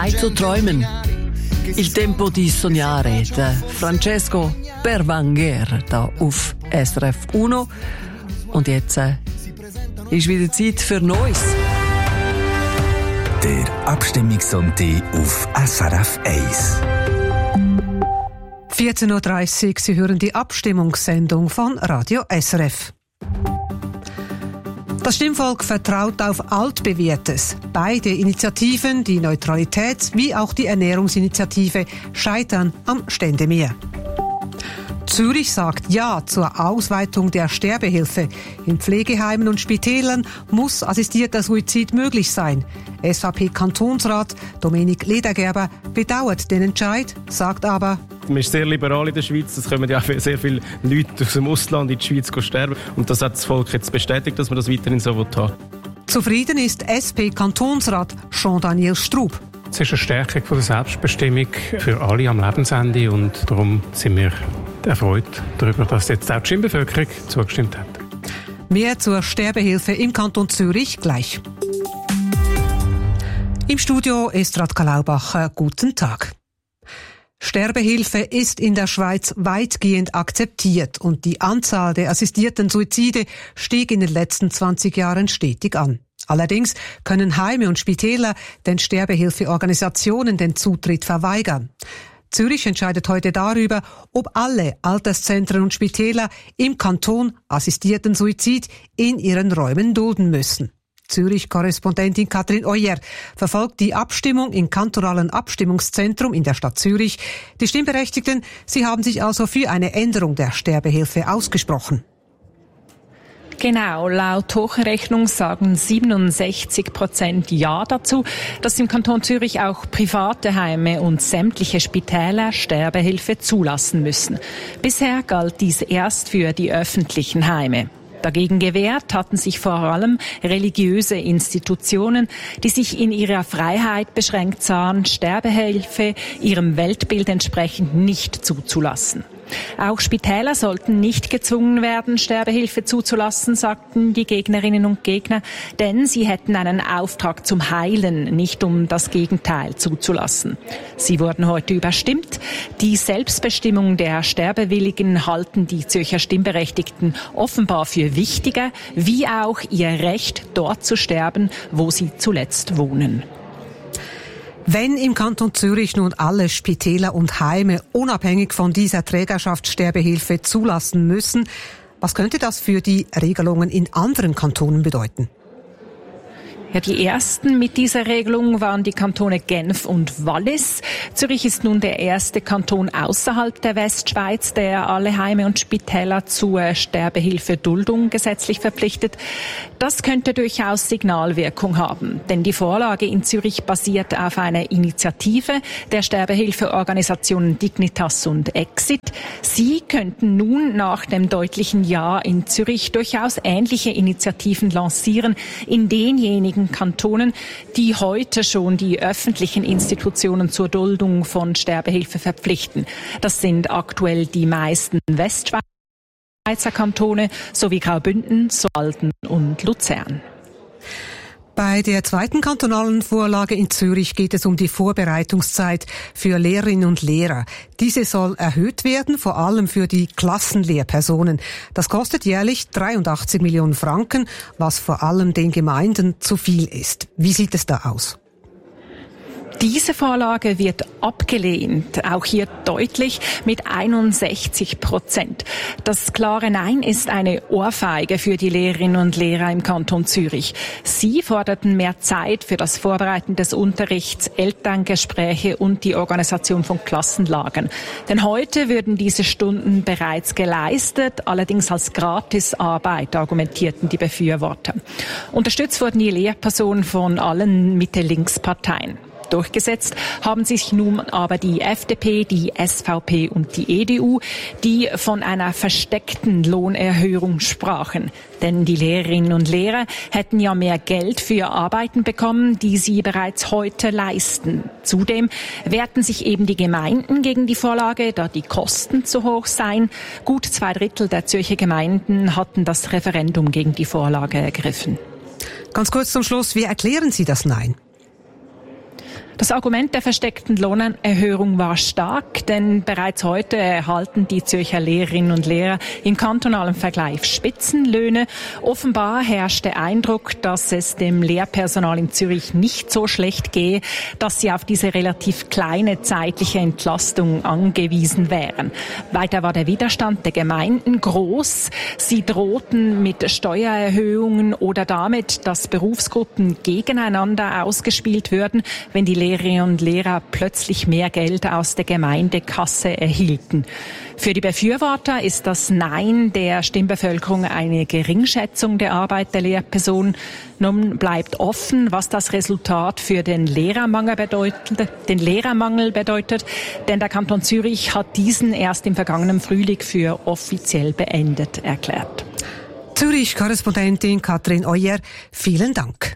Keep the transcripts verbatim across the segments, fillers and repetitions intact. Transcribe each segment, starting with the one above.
Zu träumen. Il tempo di sognare, da Francesco Berwanger, da auf S R F Uno. Und jetzt äh, ist wieder Zeit für Neues. Der Abstimmungssonntag auf S R F eins. vierzehn Uhr dreißig, Sie hören die Abstimmungssendung von Radio S R F. Das Stimmvolk vertraut auf Altbewährtes. Beide Initiativen, die Neutralitäts- wie auch die Ernährungsinitiative, scheitern am Ständemeer. Zürich sagt Ja zur Ausweitung der Sterbehilfe. In Pflegeheimen und Spitälern muss assistierter Suizid möglich sein. S V P-Kantonsrat Dominik Ledergerber bedauert den Entscheid, sagt aber: Man ist sehr liberal in der Schweiz. Es kommen ja sehr viele Leute aus dem Ausland in die Schweiz sterben. Und das hat das Volk jetzt bestätigt, dass man das weiterhin so haben will. Zufrieden ist S P-Kantonsrat Jean-Daniel Strub. Es ist eine Stärkung von der Selbstbestimmung für alle am Lebensende. Und darum sind wir erfreut darüber, dass jetzt auch die Stimmbevölkerung zugestimmt hat. Mehr zur Sterbehilfe im Kanton Zürich gleich. Im Studio ist Radka Laubacher. Guten Tag. Sterbehilfe ist in der Schweiz weitgehend akzeptiert und die Anzahl der assistierten Suizide stieg in den letzten zwanzig Jahren stetig an. Allerdings können Heime und Spitäler den Sterbehilfeorganisationen den Zutritt verweigern. Zürich entscheidet heute darüber, ob alle Alterszentren und Spitäler im Kanton assistierten Suizid in ihren Räumen dulden müssen. Zürich-Korrespondentin Katrin Oyer verfolgt die Abstimmung im kantonalen Abstimmungszentrum in der Stadt Zürich. Die Stimmberechtigten, sie haben sich also für eine Änderung der Sterbehilfe ausgesprochen. Genau, laut Hochrechnung sagen siebenundsechzig Prozent Ja dazu, dass im Kanton Zürich auch private Heime und sämtliche Spitäler Sterbehilfe zulassen müssen. Bisher galt dies erst für die öffentlichen Heime. Dagegen gewehrt hatten sich vor allem religiöse Institutionen, die sich in ihrer Freiheit beschränkt sahen, Sterbehilfe ihrem Weltbild entsprechend nicht zuzulassen. Auch Spitäler sollten nicht gezwungen werden, Sterbehilfe zuzulassen, sagten die Gegnerinnen und Gegner, denn sie hätten einen Auftrag zum Heilen, nicht um das Gegenteil zuzulassen. Sie wurden heute überstimmt. Die Selbstbestimmung der Sterbewilligen halten die Zürcher Stimmberechtigten offenbar für wichtiger, wie auch ihr Recht, dort zu sterben, wo sie zuletzt wohnen. Wenn im Kanton Zürich nun alle Spitäler und Heime unabhängig von dieser Trägerschaft Sterbehilfe zulassen müssen, was könnte das für die Regelungen in anderen Kantonen bedeuten? Ja, die ersten mit dieser Regelung waren die Kantone Genf und Wallis. Zürich ist nun der erste Kanton außerhalb der Westschweiz, der alle Heime und Spitäler zur Sterbehilfe-Duldung gesetzlich verpflichtet. Das könnte durchaus Signalwirkung haben, denn die Vorlage in Zürich basiert auf einer Initiative der Sterbehilfeorganisationen Dignitas und Exit. Sie könnten nun nach dem deutlichen Ja in Zürich durchaus ähnliche Initiativen lancieren in denjenigen Kantonen, die heute schon die öffentlichen Institutionen zur Duldung von Sterbehilfe verpflichten. Das sind aktuell die meisten Westschweizer Kantone sowie Graubünden, Saalten und Luzern. Bei der zweiten kantonalen Vorlage in Zürich geht es um die Vorbereitungszeit für Lehrerinnen und Lehrer. Diese soll erhöht werden, vor allem für die Klassenlehrpersonen. Das kostet jährlich dreiundachtzig Millionen Franken, was vor allem den Gemeinden zu viel ist. Wie sieht es da aus? Diese Vorlage wird abgelehnt, auch hier deutlich mit einundsechzig Prozent. Das klare Nein ist eine Ohrfeige für die Lehrerinnen und Lehrer im Kanton Zürich. Sie forderten mehr Zeit für das Vorbereiten des Unterrichts, Elterngespräche und die Organisation von Klassenlagern. Denn heute würden diese Stunden bereits geleistet, allerdings als Gratisarbeit, argumentierten die Befürworter. Unterstützt wurden die Lehrpersonen von allen Mitte-Links-Parteien. Durchgesetzt haben sich nun aber die F D P, die S V P und die E D U, die von einer versteckten Lohnerhöhung sprachen. Denn die Lehrerinnen und Lehrer hätten ja mehr Geld für Arbeiten bekommen, die sie bereits heute leisten. Zudem wehrten sich eben die Gemeinden gegen die Vorlage, da die Kosten zu hoch seien. Gut zwei Drittel der Zürcher Gemeinden hatten das Referendum gegen die Vorlage ergriffen. Ganz kurz zum Schluss, wie erklären Sie das Nein? Das Argument der versteckten Lohnerhöhung war stark, denn bereits heute erhalten die Zürcher Lehrerinnen und Lehrer im kantonalen Vergleich Spitzenlöhne. Offenbar herrscht der Eindruck, dass es dem Lehrpersonal in Zürich nicht so schlecht gehe, dass sie auf diese relativ kleine zeitliche Entlastung angewiesen wären. Weiter war der Widerstand der Gemeinden groß. Sie drohten mit Steuererhöhungen oder damit, dass Berufsgruppen gegeneinander ausgespielt würden, wenn die Lehrerinnen und Lehrer plötzlich mehr Geld aus der Gemeindekasse erhielten. Für die Befürworter ist das Nein der Stimmbevölkerung eine Geringschätzung der Arbeit der Lehrperson. Nun bleibt offen, was das Resultat für den Lehrermangel bedeutet, den Lehrermangel bedeutet, denn der Kanton Zürich hat diesen erst im vergangenen Frühling für offiziell beendet erklärt. Zürich-Korrespondentin Katrin Euer, vielen Dank.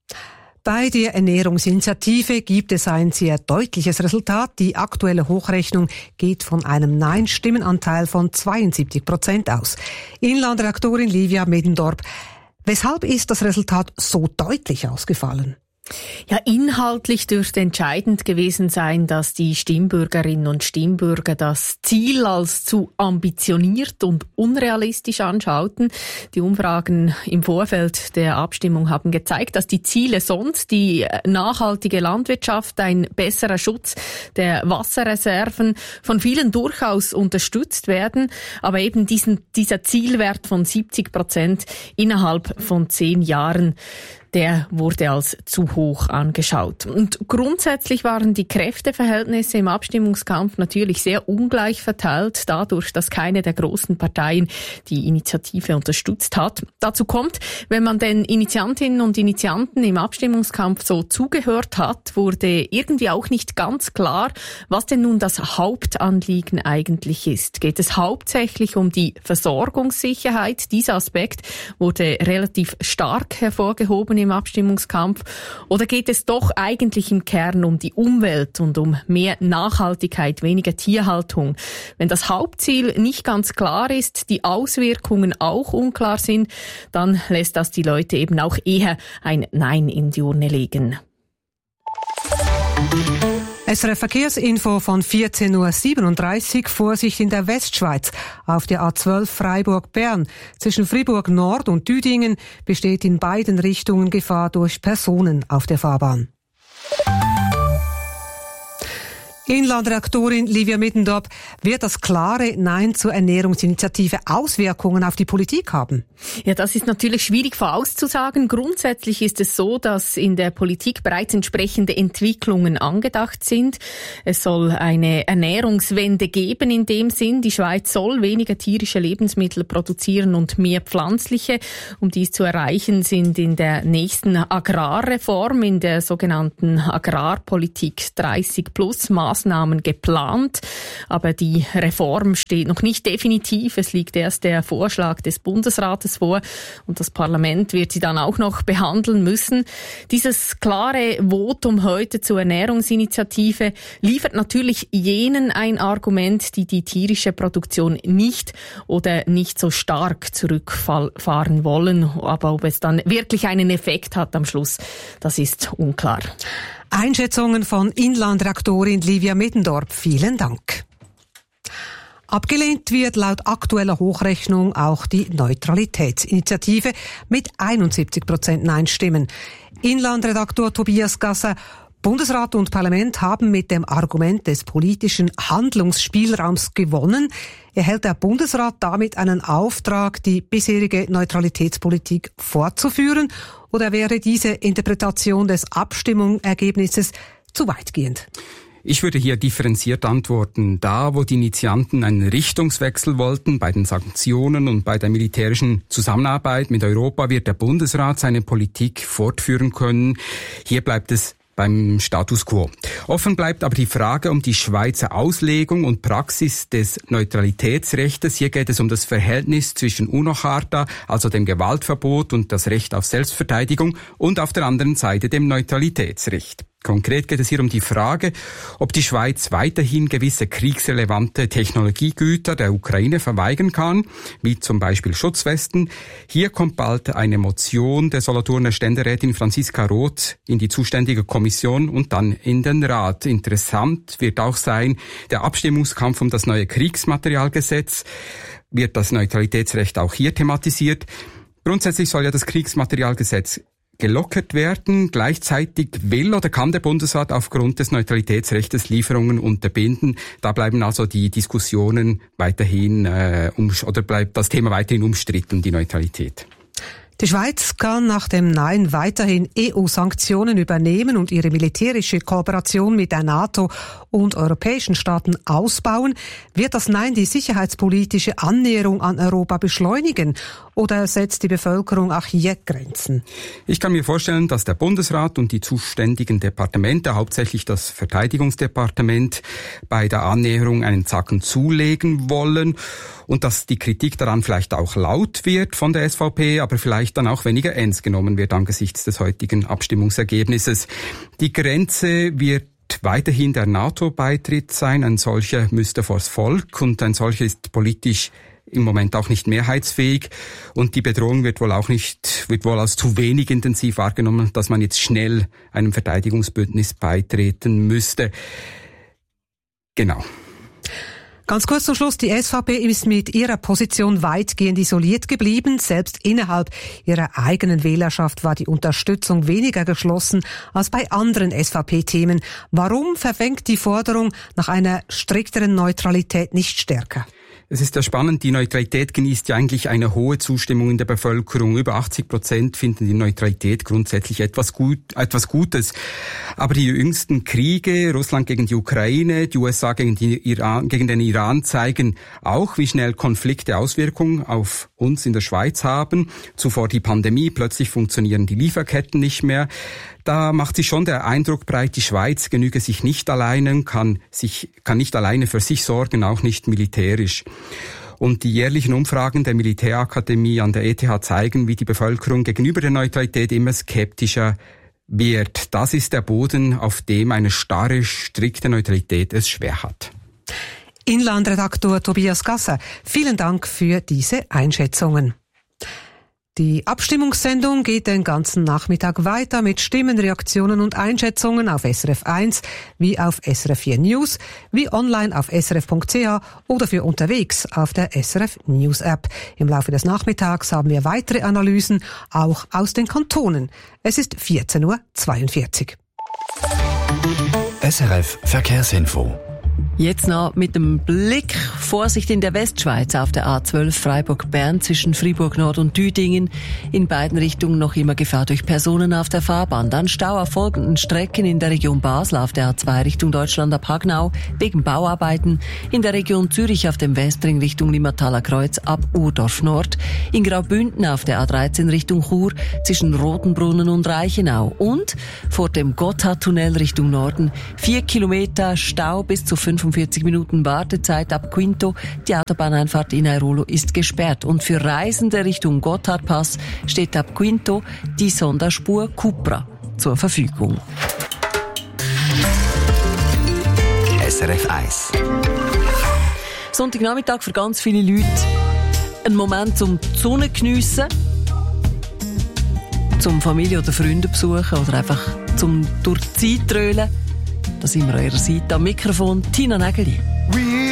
Bei der Ernährungsinitiative gibt es ein sehr deutliches Resultat. Die aktuelle Hochrechnung geht von einem Nein-Stimmenanteil von zweiundsiebzig Prozent aus. Inlandredaktorin Livia Middendorp, weshalb ist das Resultat so deutlich ausgefallen? Ja, inhaltlich dürfte entscheidend gewesen sein, dass die Stimmbürgerinnen und Stimmbürger das Ziel als zu ambitioniert und unrealistisch anschauten. Die Umfragen im Vorfeld der Abstimmung haben gezeigt, dass die Ziele sonst, die nachhaltige Landwirtschaft, ein besserer Schutz der Wasserreserven, von vielen durchaus unterstützt werden, aber eben diesen, dieser Zielwert von siebzig Prozent innerhalb von zehn Jahren, der wurde als zu hoch angeschaut. Und grundsätzlich waren die Kräfteverhältnisse im Abstimmungskampf natürlich sehr ungleich verteilt, dadurch, dass keine der großen Parteien die Initiative unterstützt hat. Dazu kommt, wenn man den Initiantinnen und Initianten im Abstimmungskampf so zugehört hat, wurde irgendwie auch nicht ganz klar, was denn nun das Hauptanliegen eigentlich ist. Geht es hauptsächlich um die Versorgungssicherheit? Dieser Aspekt wurde relativ stark hervorgehoben im Abstimmungskampf, oder geht es doch eigentlich im Kern um die Umwelt und um mehr Nachhaltigkeit, weniger Tierhaltung? Wenn das Hauptziel nicht ganz klar ist, die Auswirkungen auch unklar sind, dann lässt das die Leute eben auch eher ein Nein in die Urne legen. S R F Verkehrsinfo von vierzehn Uhr siebenunddreißig. Vorsicht in der Westschweiz. Auf der A zwölf Freiburg-Bern. Zwischen Fribourg Nord und Düdingen besteht in beiden Richtungen Gefahr durch Personen auf der Fahrbahn. Inlandredaktorin Livia Middendorp, wird das klare Nein zur Ernährungsinitiative Auswirkungen auf die Politik haben? Ja, das ist natürlich schwierig vorauszusagen. Grundsätzlich ist es so, dass in der Politik bereits entsprechende Entwicklungen angedacht sind. Es soll eine Ernährungswende geben in dem Sinn. Die Schweiz soll weniger tierische Lebensmittel produzieren und mehr pflanzliche. Um dies zu erreichen, sind in der nächsten Agrarreform, in der sogenannten Agrarpolitik dreißig plus Maßnahmen geplant. Aber die Reform steht noch nicht definitiv. Es liegt erst der Vorschlag des Bundesrates vor und das Parlament wird sie dann auch noch behandeln müssen. Dieses klare Votum heute zur Ernährungsinitiative liefert natürlich jenen ein Argument, die die tierische Produktion nicht oder nicht so stark zurückfahren wollen. Aber ob es dann wirklich einen Effekt hat am Schluss, das ist unklar. Einschätzungen von Inlandredaktorin Livia Middendorp. Vielen Dank. Abgelehnt wird laut aktueller Hochrechnung auch die Neutralitätsinitiative mit einundsiebzig Prozent Nein-Stimmen. Inlandredaktor Tobias Gasser: Bundesrat und Parlament haben mit dem Argument des politischen Handlungsspielraums gewonnen. Erhält der Bundesrat damit einen Auftrag, die bisherige Neutralitätspolitik fortzuführen? Oder wäre diese Interpretation des Abstimmungsergebnisses zu weitgehend? Ich würde hier differenziert antworten. Da, wo die Initianten einen Richtungswechsel wollten, bei den Sanktionen und bei der militärischen Zusammenarbeit mit Europa, wird der Bundesrat seine Politik fortführen können. Hier bleibt es beim Status quo. Offen bleibt aber die Frage um die Schweizer Auslegung und Praxis des Neutralitätsrechts. Hier geht es um das Verhältnis zwischen UNO-Charta, also dem Gewaltverbot und das Recht auf Selbstverteidigung, und auf der anderen Seite dem Neutralitätsrecht. Konkret geht es hier um die Frage, ob die Schweiz weiterhin gewisse kriegsrelevante Technologiegüter der Ukraine verweigern kann, wie zum Beispiel Schutzwesten. Hier kommt bald eine Motion der Solothurner Ständerätin Franziska Roth in die zuständige Kommission und dann in den Rat. Interessant wird auch sein, der Abstimmungskampf um das neue Kriegsmaterialgesetz. Wird das Neutralitätsrecht auch hier thematisiert? Grundsätzlich soll ja das Kriegsmaterialgesetz gelockert werden. Gleichzeitig will oder kann der Bundesrat aufgrund des Neutralitätsrechts Lieferungen unterbinden. Da bleiben also die Diskussionen weiterhin äh, um, oder bleibt das Thema weiterhin umstritten, die Neutralität. Die Schweiz kann nach dem Nein weiterhin E U-Sanktionen übernehmen und ihre militärische Kooperation mit der NATO und europäischen Staaten ausbauen. Wird das Nein die sicherheitspolitische Annäherung an Europa beschleunigen oder setzt die Bevölkerung auch hier Grenzen? Ich kann mir vorstellen, dass der Bundesrat und die zuständigen Departemente, hauptsächlich das Verteidigungsdepartement, bei der Annäherung einen Zacken zulegen wollen und dass die Kritik daran vielleicht auch laut wird von der S V P, aber vielleicht dann auch weniger ernst genommen wird angesichts des heutigen Abstimmungsergebnisses. Die Grenze wird weiterhin der NATO-Beitritt sein. Ein solcher müsste vors Volk und ein solcher ist politisch im Moment auch nicht mehrheitsfähig und die Bedrohung wird wohl auch nicht, wird wohl als zu wenig intensiv wahrgenommen, dass man jetzt schnell einem Verteidigungsbündnis beitreten müsste. Genau. Ganz kurz zum Schluss, die S V P ist mit ihrer Position weitgehend isoliert geblieben. Selbst innerhalb ihrer eigenen Wählerschaft war die Unterstützung weniger geschlossen als bei anderen S V P-Themen. Warum verfängt die Forderung nach einer strikteren Neutralität nicht stärker? Es ist ja spannend, die Neutralität genießt ja eigentlich eine hohe Zustimmung in der Bevölkerung. Über achtzig Prozent finden die Neutralität grundsätzlich etwas gut, etwas Gutes. Aber die jüngsten Kriege, Russland gegen die Ukraine, die U S A gegen, die Iran, gegen den Iran, zeigen auch, wie schnell Konflikte Auswirkungen auf uns in der Schweiz haben. Zuvor die Pandemie, plötzlich funktionieren die Lieferketten nicht mehr. Da macht sich schon der Eindruck breit, die Schweiz genüge sich nicht alleine, kann sich, kann nicht alleine für sich sorgen, auch nicht militärisch. Und die jährlichen Umfragen der Militärakademie an der E T H zeigen, wie die Bevölkerung gegenüber der Neutralität immer skeptischer wird. Das ist der Boden, auf dem eine starre, strikte Neutralität es schwer hat. Inlandredaktor Tobias Gasser, vielen Dank für diese Einschätzungen. Die Abstimmungssendung geht den ganzen Nachmittag weiter mit Stimmen, Reaktionen und Einschätzungen auf S R F eins, wie auf S R F vier News, wie online auf s r f punkt c h oder für unterwegs auf der S R F News App. Im Laufe des Nachmittags haben wir weitere Analysen, auch aus den Kantonen. Es ist vierzehn Uhr zweiundvierzig. S R F Verkehrsinfo. Jetzt noch mit dem Blick, Vorsicht in der Westschweiz auf der A zwölf Freiburg-Bern zwischen Fribourg Nord und Düdingen. In beiden Richtungen noch immer Gefahr durch Personen auf der Fahrbahn. Dann Stau auf folgenden Strecken in der Region Basel auf der A zwei Richtung Deutschland ab Hagnau wegen Bauarbeiten. In der Region Zürich auf dem Westring Richtung Limmathaler Kreuz ab Urdorf Nord. In Graubünden auf der A dreizehn Richtung Chur zwischen Rotenbrunnen und Reichenau. Und vor dem Gotthardtunnel Richtung Norden vier Kilometer Stau bis zu fünfundvierzig Minuten Wartezeit ab Quinto. Die Autobahneinfahrt in Airolo ist gesperrt. Und für Reisende Richtung Gotthardpass steht ab Quinto die Sonderspur Cupra zur Verfügung. S R F eins. Sonntagnachmittag für ganz viele Leute. Ein Moment zum die Sonne geniessen, zum Familie oder Freunde besuchen oder einfach zum durch die Zeit trölen. Da sind wir an Ihrer Seite am Mikrofon, Tina Nägeli.